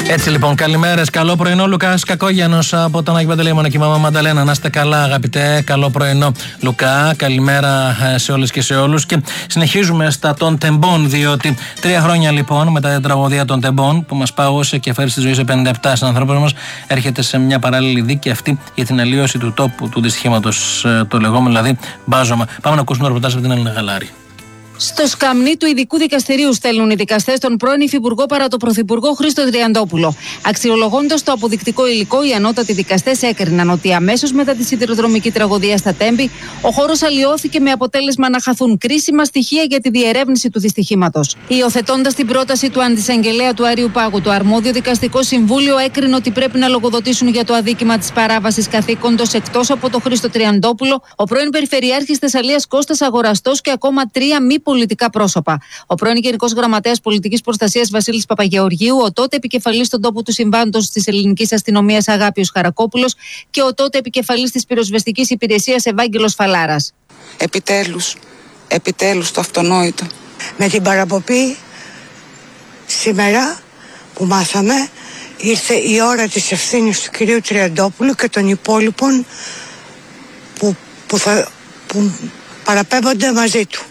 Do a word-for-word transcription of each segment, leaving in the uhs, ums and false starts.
Έτσι λοιπόν, καλημέρες, καλό πρωινό. Λουκάς Κακόγιανος από τον Άγιο Παντελεήμονα και η μαμά Μανταλένα. Να είστε καλά, αγαπητέ. Καλό πρωινό, Λουκά. Καλημέρα σε όλες και σε όλους. Και συνεχίζουμε στα των τεμπών, διότι τρία χρόνια λοιπόν μετά την τραγωδία των τεμπών, που μας πάγωσε και φέρει στη ζωή σε πενήντα επτά συνανθρώπους μας, έρχεται σε μια παράλληλη δίκη αυτή για την αλλίωση του τόπου του δυστυχήματος, το λεγόμενο δηλαδή μπάζωμα. Πάμε να ακούσουμε το ρεπορτάζ από την Έλληνα Γαλάρη. Στο σκαμνί του ειδικού δικαστηρίου στέλνουν οι δικαστές τον πρώην υφυπουργό παρά τον πρωθυπουργό Χρήστο Τριαντόπουλο. Αξιολογώντας το αποδεικτικό υλικό, οι ανώτατοι δικαστές έκριναν ότι αμέσως μετά τη σιδηροδρομική τραγωδία στα Τέμπη, ο χώρος αλλοιώθηκε με αποτέλεσμα να χαθούν κρίσιμα στοιχεία για τη διερεύνηση του δυστυχήματος. Υιοθετώντας την πρόταση του αντισαγγελέα του Άριου Πάγου, το αρμόδιο δικαστικό συμβούλιο έκρινε ότι πρέπει να λογοδοτήσουν για το αδίκημα της παράβασης καθήκοντος εκτός από τον Χρήστο Τριαντόπουλο, ο πρώην Περιφερειάρχης Θεσσαλίας Κώστας Αγοραστός και ακόμα τρία μη πολιτικά πρόσωπα. Ο πρώην Γενικός Γραμματέας Πολιτικής Προστασίας Βασίλης Παπαγεωργίου, ο τότε επικεφαλής στον τόπο του συμβάντος της Ελληνικής Αστυνομίας Αγάπιος Χαρακόπουλος και ο τότε επικεφαλής της Πυροσβεστικής Υπηρεσίας Ευάγγελος Φαλάρας. Επιτέλους, επιτέλους το αυτονόητο. Με την παραπομπή σήμερα που μάθαμε, ήρθε η ώρα της ευθύνης του κυρίου Τριαντόπουλου και των υπόλοιπων που, που, θα, που παραπέμπονται μαζί του.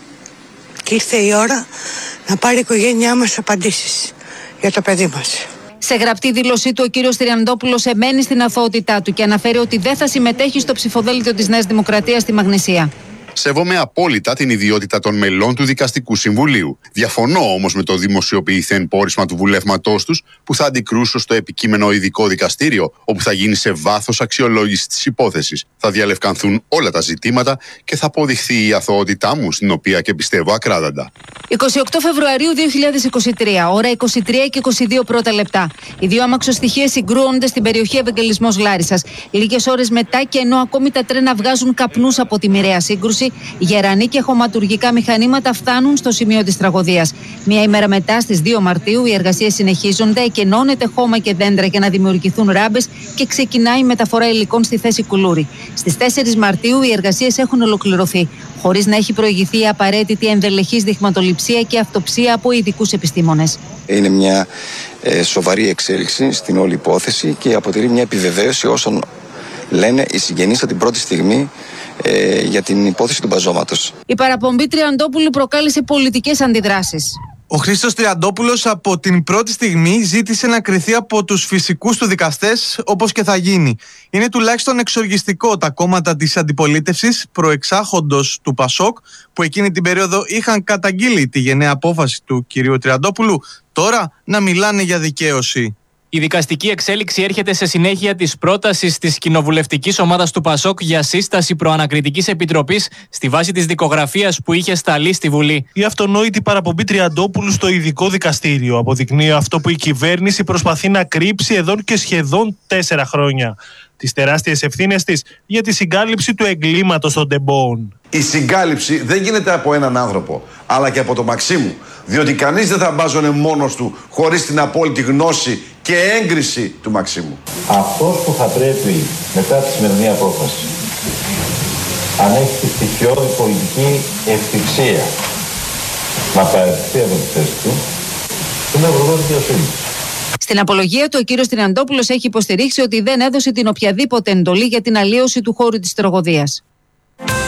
Και ήρθε η ώρα να πάρει η οικογένειά μας απαντήσεις για το παιδί μας. Σε γραπτή δήλωσή του, ο κύριος Τριαντόπουλος εμένει στην αθωότητά του και αναφέρει ότι δεν θα συμμετέχει στο ψηφοδέλτιο της Νέας Δημοκρατίας στη Μαγνησία. Σέβομαι απόλυτα την ιδιότητα των μελών του Δικαστικού Συμβουλίου. Διαφωνώ όμως με το δημοσιοποιηθέν πόρισμα του βουλεύματός τους, που θα αντικρούσω στο επικείμενο ειδικό δικαστήριο, όπου θα γίνει σε βάθος αξιολόγηση της υπόθεσης. Θα διαλευκανθούν όλα τα ζητήματα και θα αποδειχθεί η αθωότητά μου, στην οποία και πιστεύω ακράδαντα. εικοστή ογδόη Φεβρουαρίου δύο χιλιάδες είκοσι τρία, ώρα είκοσι τρία και είκοσι δύο πρώτα λεπτά. Οι δύο αμαξοστοιχείες συγκρούονται στην περιοχή Ευαγγελισμός Λάρισσας. Λίγες ώρες μετά, και ενώ ακόμη τα τρένα βγάζουν καπνούς από τη μοιραία σύγκρουση, γερανοί και χωματουργικά μηχανήματα φτάνουν στο σημείο της τραγωδίας. Μία ημέρα μετά, στις δύο Μαρτίου, οι εργασίες συνεχίζονται, εκενώνεται χώμα και δέντρα για να δημιουργηθούν ράμπες και ξεκινάει η μεταφορά υλικών στη θέση Κουλούρη. Στις τέσσερις Μαρτίου οι εργασίες έχουν ολοκληρωθεί, χωρίς να έχει προηγηθεί η απαραίτητη ενδελεχής δειγματοληψία και αυτοψία από ειδικούς επιστήμονες. Είναι μια ε, σοβαρή εξέλιξη στην όλη υπόθεση και αποτελεί μια επιβεβαίωση όσων λένε οι συγγενείς από την πρώτη στιγμή ε, για την υπόθεση του μπαζώματος. Η παραπομπή Τριαντόπουλου προκάλεσε πολιτικές αντιδράσεις. Ο Χρήστος Τριαντόπουλος από την πρώτη στιγμή ζήτησε να κριθεί από τους φυσικούς του δικαστές, όπως και θα γίνει. Είναι τουλάχιστον εξοργιστικό τα κόμματα της αντιπολίτευσης, προεξάχοντος του Πασόκ, που εκείνη την περίοδο είχαν καταγγείλει τη γενναία απόφαση του κυρίου Τριαντόπουλου, τώρα να μιλάνε για δικαίωση. Η δικαστική εξέλιξη έρχεται σε συνέχεια της πρότασης της κοινοβουλευτικής ομάδας του Πασόκ για σύσταση προανακριτικής επιτροπής στη βάση της δικογραφίας που είχε σταλεί στη Βουλή. Η αυτονόητη παραπομπή Τριαντόπουλου στο ειδικό δικαστήριο αποδεικνύει αυτό που η κυβέρνηση προσπαθεί να κρύψει εδώ και σχεδόν τέσσερα χρόνια. Τις τεράστιες ευθύνες της για τη συγκάλυψη του εγκλήματος των τεμπών. Η συγκάλυψη δεν γίνεται από έναν άνθρωπο, αλλά και από τον Μαξίμου. Διότι κανείς δεν θα μπάζωνε μόνος του χωρίς την απόλυτη γνώση και έγκριση του Μαξίμου. Αυτός που θα πρέπει μετά τη σημερινή απόφαση, αν έχει τη στοιχειώδη πολιτική ευτυχία να παραιτηθεί από τη θέση του, είναι ο Υπουργός Δικαιοσύνης. Στην απολογία του, ο κύριος Τριαντόπουλος έχει υποστηρίξει ότι δεν έδωσε την οποιαδήποτε εντολή για την αλλίωση του χώρου της τραγωδίας.